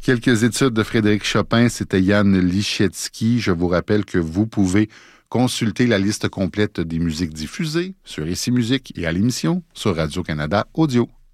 Quelques études de Frédéric Chopin, c'était Yann Lichetsky. Je vous rappelle que vous pouvez consulter la liste complète des musiques diffusées sur Ici Musique et à l'émission sur Radio-Canada Audio.